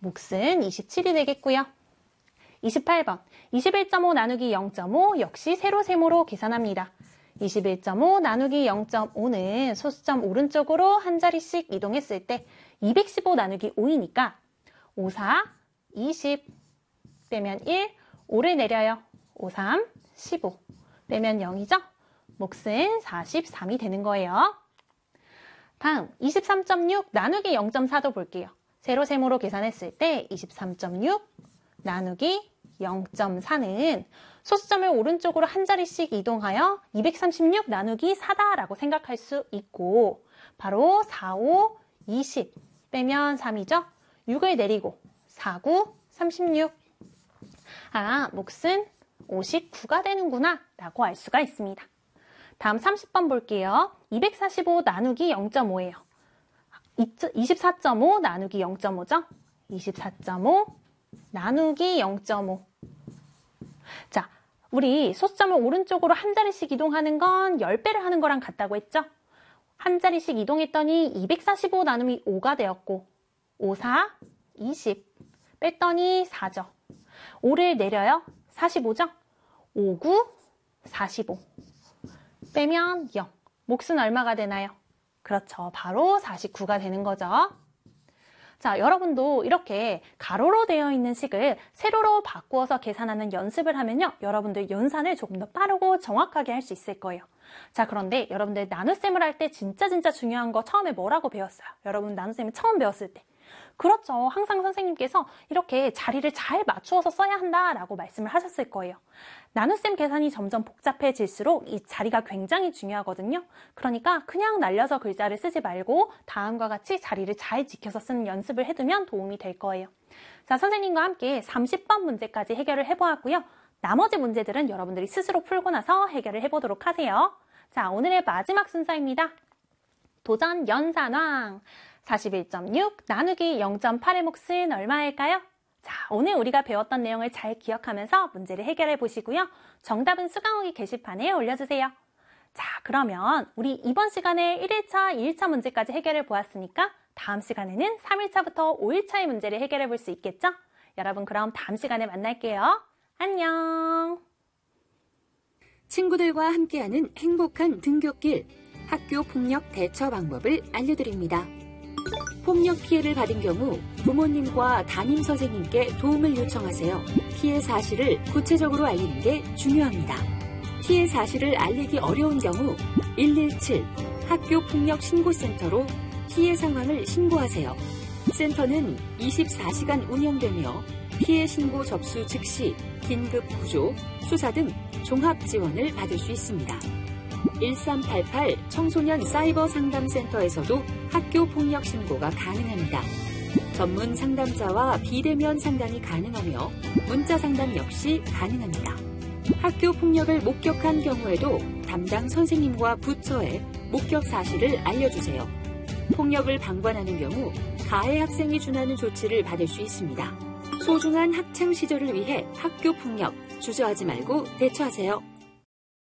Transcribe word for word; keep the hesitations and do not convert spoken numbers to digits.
몫은 이십칠이 되겠고요. 이십팔 번 이십일 점 오 나누기 영 점 오 역시 세로 세모로 계산합니다. 이십일 점 오 나누기 영 점 오는 소수점 오른쪽으로 한 자리씩 이동했을 때 이백십오 나누기 오이니까 오, 사, 이십 빼면 일, 오를 내려요. 오, 삼, 십오 빼면 영이죠? 몫은 사십삼이 되는 거예요. 다음 이십삼 점 육 나누기 영 점 사도 볼게요. 세로 세모로 계산했을 때 이십삼 점 육 나누기 영 점 사는 소수점을 오른쪽으로 한 자리씩 이동하여 이백삼십육 나누기 사다라고 생각할 수 있고 바로 사, 오, 이십 빼면 삼이죠? 육을 내리고 사, 구, 삼십육 아, 몫은 오십구가 되는구나 라고 알 수가 있습니다. 다음 삼십 번 볼게요. 이백사십오 나누기 영 점 오예요. 이십사 점 오 나누기 영 점 오죠? 이십사 점 오 나누기 영 점 오. 자, 우리 소수점을 오른쪽으로 한 자리씩 이동하는 건 십 배를 하는 거랑 같다고 했죠? 한 자리씩 이동했더니 이백사십오 나누기 오가 되었고 오, 사, 이십 뺐더니 사죠. 오를 내려요. 사십오죠? 오, 구, 사십오 빼면 영. 몫은 얼마가 되나요? 그렇죠. 바로 사십구가 되는 거죠. 자, 여러분도 이렇게 가로로 되어 있는 식을 세로로 바꾸어서 계산하는 연습을 하면요. 여러분들 연산을 조금 더 빠르고 정확하게 할 수 있을 거예요. 자, 그런데 여러분들 나눗셈을 할 때 진짜 진짜 중요한 거 처음에 뭐라고 배웠어요? 여러분 나눗셈을 처음 배웠을 때. 그렇죠. 항상 선생님께서 이렇게 자리를 잘 맞추어서 써야 한다라고 말씀을 하셨을 거예요. 나눗셈 계산이 점점 복잡해질수록 이 자리가 굉장히 중요하거든요. 그러니까 그냥 날려서 글자를 쓰지 말고 다음과 같이 자리를 잘 지켜서 쓰는 연습을 해두면 도움이 될 거예요. 자, 선생님과 함께 삼십 번 문제까지 해결을 해보았고요. 나머지 문제들은 여러분들이 스스로 풀고 나서 해결을 해보도록 하세요. 자, 오늘의 마지막 순서입니다. 도전 연산왕. 사십일 점 육 나누기 영 점 팔의 몫은 얼마일까요? 자, 오늘 우리가 배웠던 내용을 잘 기억하면서 문제를 해결해 보시고요. 정답은 수강후기 게시판에 올려주세요. 자, 그러면 우리 이번 시간에 일 일차, 이 일차 문제까지 해결해 보았으니까 다음 시간에는 삼 일차부터 오 일차의 문제를 해결해 볼 수 있겠죠? 여러분 그럼 다음 시간에 만날게요. 안녕! 친구들과 함께하는 행복한 등굣길, 학교 폭력 대처 방법을 알려드립니다. 폭력 피해를 받은 경우 부모님과 담임 선생님께 도움을 요청하세요. 피해 사실을 구체적으로 알리는 게 중요합니다. 피해 사실을 알리기 어려운 경우 일일칠 학교 폭력 신고센터로 피해 상황을 신고하세요. 센터는 이십사 시간 운영되며 피해 신고 접수 즉시 긴급 구조, 수사 등 종합 지원을 받을 수 있습니다. 일삼팔팔 청소년 사이버 상담센터에서도 학교 폭력 신고가 가능합니다. 전문 상담자와 비대면 상담이 가능하며 문자 상담 역시 가능합니다. 학교 폭력을 목격한 경우에도 담당 선생님과 부처에 목격 사실을 알려주세요. 폭력을 방관하는 경우 가해 학생이 준하는 조치를 받을 수 있습니다. 소중한 학창 시절을 위해 학교 폭력 주저하지 말고 대처하세요.